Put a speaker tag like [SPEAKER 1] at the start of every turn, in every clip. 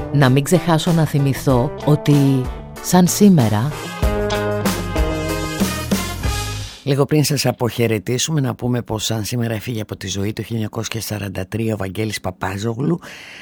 [SPEAKER 1] Να μην ξεχάσω να θυμηθώ ότι σαν σήμερα...
[SPEAKER 2] Λίγο πριν σας αποχαιρετήσουμε να πούμε πως σαν σήμερα έφυγε από τη ζωή το 1943 ο Βαγγέλης Παπάζογλου,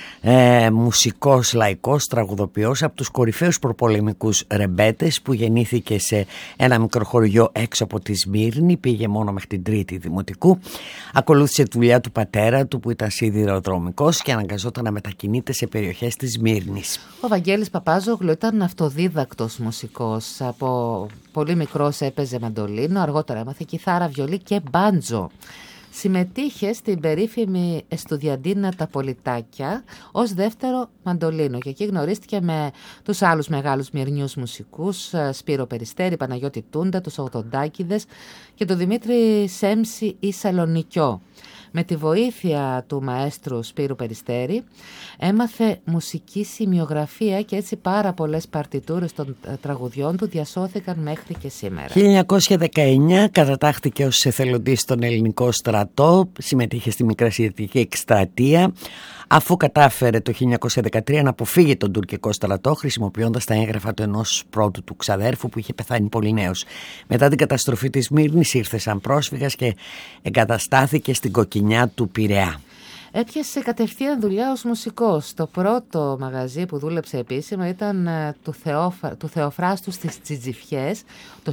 [SPEAKER 2] μουσικός λαϊκός, τραγουδοποιός, από τους κορυφαίους προπολεμικούς ρεμπέτες, που γεννήθηκε σε ένα μικρό χωριό έξω από τη Σμύρνη, πήγε μόνο μέχρι την τρίτη δημοτικού, ακολούθησε τη δουλειά του πατέρα του που ήταν σιδηροδρομικός και αναγκαζόταν να μετακινείται σε περιοχές της Σμύρνης.
[SPEAKER 1] Ο Βαγγέλης Παπάζογλου ήταν αυτοδίδακτος μουσικός. Από πολύ μικρός έπαιζε μαντολίνο, αργότερα έμαθε κιθάρα, βιολί και μπάντζο. Συμμετείχε στην περίφημη Εστουδιαντίνα τα Πολιτάκια ως δεύτερο μαντολίνο και εκεί γνωρίστηκε με τους άλλους μεγάλους μυρνιούς μουσικούς, Σπύρο Περιστέρη, Παναγιώτη Τούντα, τους Οδοντάκηδες και τον Δημήτρη Σέμψη ή Σαλονικιό. Με τη βοήθεια του μαέστρου Σπύρου Περιστέρη έμαθε μουσική σημειογραφία και έτσι πάρα πολλές παρτιτούρες των τραγουδιών του διασώθηκαν μέχρι και σήμερα. 1919
[SPEAKER 2] κατατάχθηκε ως εθελοντής στον ελληνικό στρατό, συμμετείχε στη Μικρασιατική εκστρατεία, αφού κατάφερε το 1913 να αποφύγει τον τουρκικό στρατό χρησιμοποιώντας τα έγγραφα του ενός πρώτου του ξαδέρφου που είχε πεθάνει πολύ νέος. Μετά την καταστροφή της Σμύρνης ήρθε σαν πρόσφυγας και εγκαταστάθηκε στην κοκκινιά του Πειραιά.
[SPEAKER 1] Έπιασε κατευθείαν δουλειά ως μουσικός. Το πρώτο μαγαζί που δούλεψε επίσημα ήταν του Θεοφράστου στις Τσιτζιφιές το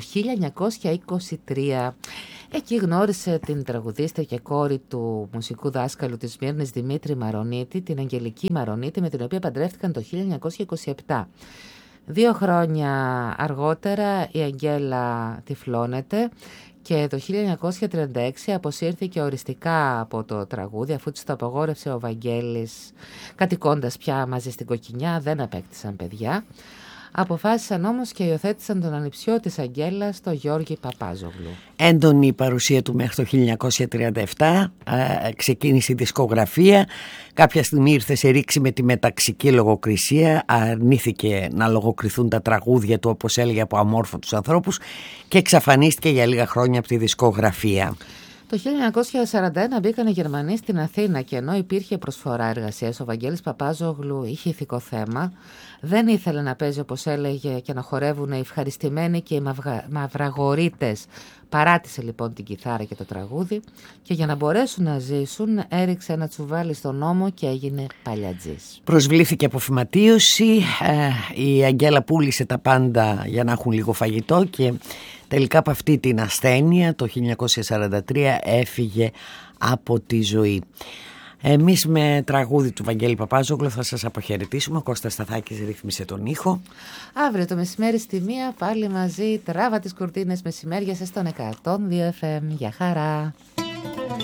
[SPEAKER 1] 1923. Εκεί γνώρισε την τραγουδίστρια και κόρη του μουσικού δάσκαλου της Σμύρνης Δημήτρη Μαρονίτη, την Αγγελική Μαρονίτη, με την οποία παντρεύτηκαν το 1927. 2 χρόνια αργότερα η Αγγέλα τυφλώνεται και το 1936 αποσύρθηκε οριστικά από το τραγούδι, αφού της το απαγόρευσε ο Βαγγέλης, κατοικώντας πια μαζί στην κοκκινιά, δεν απέκτησαν παιδιά. Αποφάσισαν όμως και υιοθέτησαν τον ανιψιό της Αγγέλας, τον Γιώργη Παπάζογλου.
[SPEAKER 2] Έντονη η παρουσία του μέχρι το 1937, ξεκίνησε η δισκογραφία. Κάποια στιγμή ήρθε σε ρήξη με τη μεταξική λογοκρισία, αρνήθηκε να λογοκριθούν τα τραγούδια του, όπως έλεγε, από αμόρφωτους ανθρώπους και εξαφανίστηκε για λίγα χρόνια από τη δισκογραφία.
[SPEAKER 1] Το 1941 μπήκαν οι Γερμανοί στην Αθήνα και ενώ υπήρχε προσφορά εργασίας, ο Βαγγέλης Παπάζογλου είχε ηθικό θέμα. Δεν ήθελε να παίζει, όπως έλεγε, και να χορεύουν οι ευχαριστημένοι και οι μαυραγορείτες. Παράτησε λοιπόν την κιθάρα και το τραγούδι και για να μπορέσουν να ζήσουν έριξε ένα τσουβάλι στον ώμο και έγινε παλιατζής.
[SPEAKER 2] Προσβλήθηκε από φυματίωση, η Αγγέλα πούλησε τα πάντα για να έχουν λίγο φαγητό και τελικά από αυτή την ασθένεια το 1943 έφυγε από τη ζωή. Εμείς με τραγούδι του Βαγγέλη Παπάζογλου θα σας αποχαιρετήσουμε. Ο Κώστας Σταθάκης ρύθμισε τον ήχο.
[SPEAKER 1] Αύριο το μεσημέρι στη 1 πάλι μαζί, τράβα τις κουρτίνες μεσημέρια στον 102 FM. Γεια χαρά!